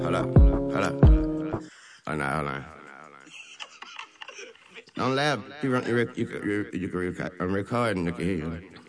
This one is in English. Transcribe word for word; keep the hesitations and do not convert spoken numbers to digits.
Hold up, hold up. Hold on, hold on. Don't laugh. You, run, you, rec- you, you, you, you, rec- I'm recording. Look at here.